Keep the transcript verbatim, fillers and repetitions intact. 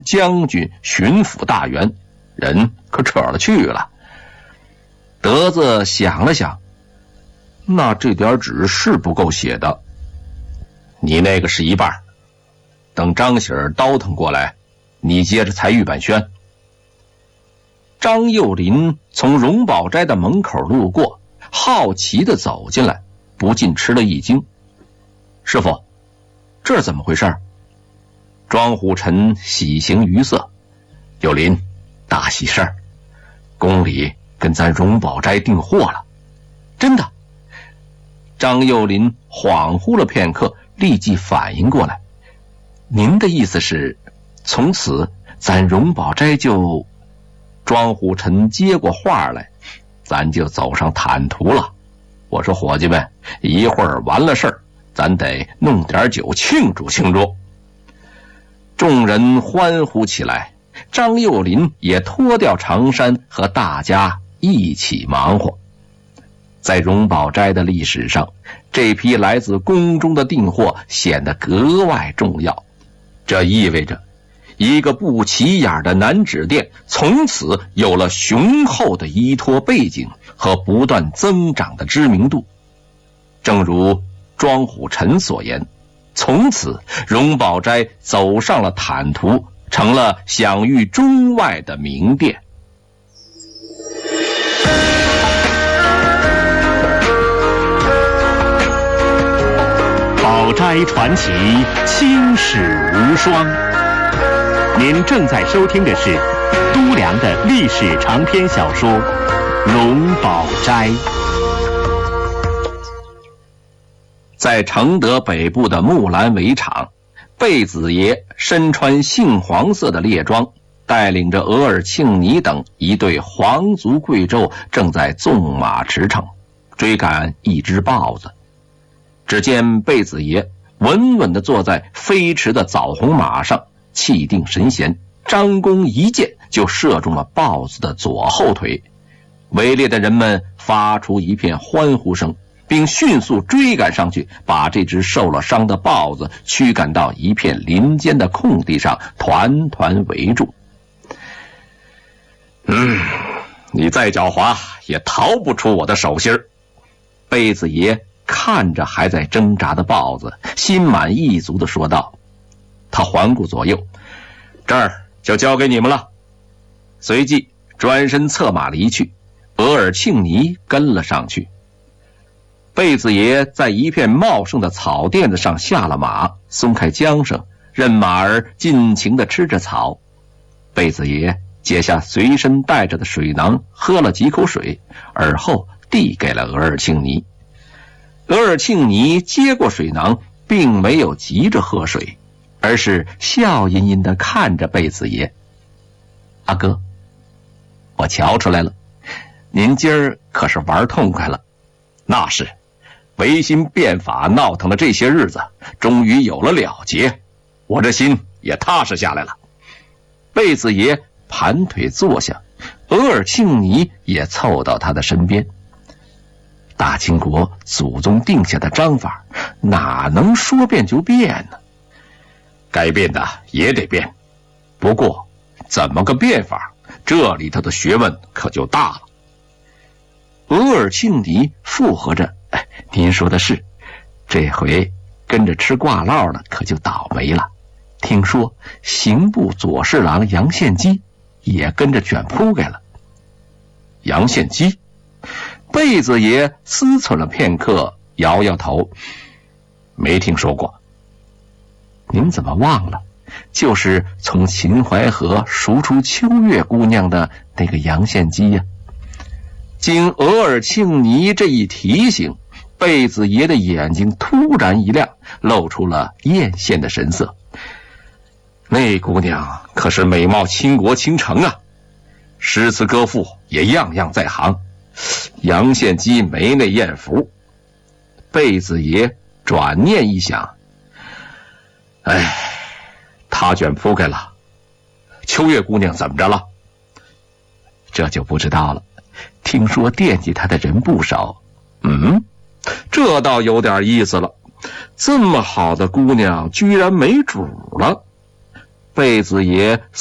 将军、巡抚大员，人可扯了去了。德子想了想，那这点纸是不够写的。你那个是一半，等张喜儿倒腾过来，你接着才玉板轩。张幼林从荣宝斋的门口路过，好奇地走进来，不禁吃了一惊。师傅，这是怎么回事？庄虎臣喜形于色。幼林，大喜事儿，宫里跟咱荣宝斋订货了。真的？张幼林恍惚了片刻，立即反应过来。您的意思是，从此咱荣宝斋就……庄虎臣接过话来，咱就走上坦途了。我说伙计们，一会儿完了事儿，咱得弄点酒庆祝庆祝。众人欢呼起来，张幼林也脱掉长衫，和大家一起忙活。在荣宝斋的历史上，这批来自宫中的订货显得格外重要。这意味着一个不起眼的南纸店从此有了雄厚的依托背景和不断增长的知名度。正如庄虎臣所言，从此荣宝斋走上了坦途，成了享誉中外的名店。 宝斋传奇，青史无双。您正在收听的是都良的历史长篇小说《荣宝斋》。 在承德北部的木兰围场，贝子爷身穿杏黄色的猎装，带领着额尔庆尼等一队皇族贵胄，正在纵马驰骋，追赶一只豹子。只见贝子爷稳稳地坐在飞驰的枣红马上，气定神闲，张弓一箭就射中了豹子的左后腿。围猎的人们发出一片欢呼声，并迅速追赶上去，把这只受了伤的豹子驱赶到一片林间的空地上，团团围住。嗯，你再狡猾也逃不出我的手心儿。贝子爷看着还在挣扎的豹子，心满意足地说道。他环顾左右，这儿就交给你们了。随即转身策马离去，额尔庆尼跟了上去。贝子爷在一片茂盛的草甸子上下了马，松开缰绳，任马儿尽情地吃着草。贝子爷解下随身带着的水囊，喝了几口水，而后递给了额尔庆尼。额尔庆尼接过水囊，并没有急着喝水，而是笑吟吟地看着贝子爷。阿哥，我瞧出来了，您今儿可是玩痛快了。那是，维新变法闹腾了这些日子，终于有了了结，我这心也踏实下来了。贝子爷盘腿坐下，额尔庆尼也凑到他的身边。大清国祖宗定下的章法，哪能说变就变呢？该变的也得变，不过怎么个变法，这里头的学问可就大了。额尔庆尼附和着，哎，您说的是，这回跟着吃挂烙的可就倒霉了。听说刑部左侍郎杨献基也跟着卷铺盖了。杨献基？贝子爷思忖了片刻，摇摇头，没听说过。您怎么忘了，就是从秦淮河赎出秋月姑娘的那个杨献基呀？经额尔庆尼这一提醒，贝子爷的眼睛突然一亮，露出了艳羡的神色。那姑娘可是美貌倾国倾城啊，诗词歌赋也样样在行。杨献基没那艳福。贝子爷转念一想，哎，他卷铺盖了，秋月姑娘怎么着了？这就不知道了，听说惦记他的人不少。嗯，这倒有点意思了，这么好的姑娘居然没主了。 贝子爷